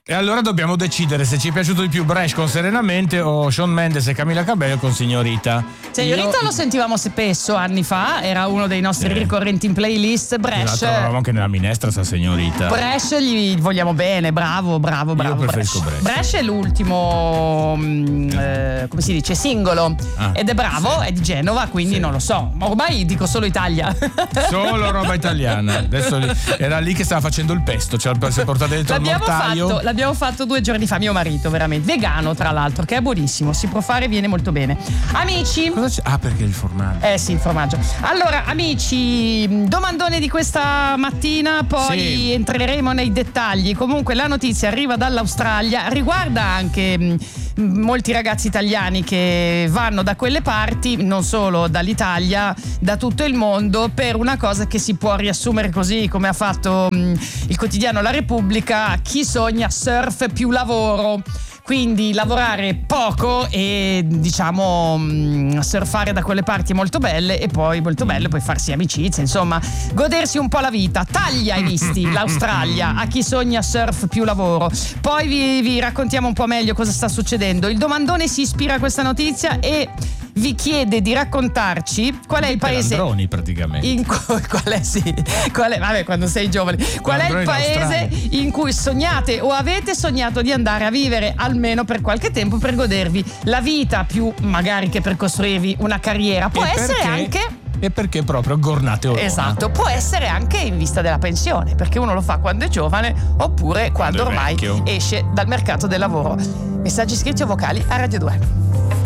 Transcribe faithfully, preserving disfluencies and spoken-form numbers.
E allora dobbiamo decidere se ci è piaciuto di più Brescia con Serenamente o Shawn Mendes e Camilla Cabello con Signorita. Signorita Io... lo sentivamo spesso anni fa, era uno dei nostri eh. ricorrenti in playlist. Brescia. Eravamo anche nella minestra sta Signorita. Brescia gli vogliamo bene, bravo, bravo, bravo. Io preferisco Brescia. Brescia, Brescia è l'ultimo, mh, eh, come si dice, singolo. Ah, ed è bravo, sì. È di Genova, quindi sì. Non lo so. Ma ormai dico solo Italia. Solo roba italiana. Adesso era lì che stava facendo il pesto, cioè si è portato dentro il mortaio. Fatto, l'abbiamo fatto due giorni fa, mio marito, veramente vegano tra l'altro, che è buonissimo, si può fare, viene molto bene. Amici, cosa c'è? Ah, perché il formaggio. Eh sì, il formaggio. Allora, amici, domandone di questa mattina, poi sì. entreremo nei dettagli. Comunque la notizia arriva dall'Australia, riguarda anche mh, molti ragazzi italiani che vanno da quelle parti, non solo dall'Italia, da tutto il mondo, per una cosa che si può riassumere così come ha fatto mh, il quotidiano La Repubblica: chi sogna surf più lavoro. Quindi lavorare poco e diciamo mh, surfare da quelle parti molto belle, e poi molto bello poi farsi amicizie, insomma godersi un po' la vita. Taglia, hai visti, l'Australia a chi sogna surf più lavoro. Poi vi, vi raccontiamo un po' meglio cosa sta succedendo. Il domandone si ispira a questa notizia e vi chiede di raccontarci qual è il paese Androni, praticamente in cui, qual è sì qual è vabbè quando sei giovane qual è il paese in cui sognate o avete sognato di andare a vivere almeno per qualche tempo per godervi la vita, più magari che per costruirvi una carriera. Può e essere perché? anche E perché proprio Gornate Olona? Esatto, può essere anche in vista della pensione, perché uno lo fa quando è giovane oppure quando, quando ormai vecchio. esce dal mercato del lavoro. Messaggi scritti o vocali a Radio due.